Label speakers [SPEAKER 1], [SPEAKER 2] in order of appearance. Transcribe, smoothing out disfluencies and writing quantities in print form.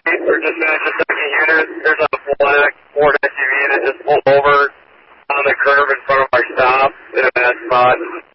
[SPEAKER 1] We're just finishing second unit. There's a black Ford SUV that just pulled over on the curb in front of our stop in a bad spot.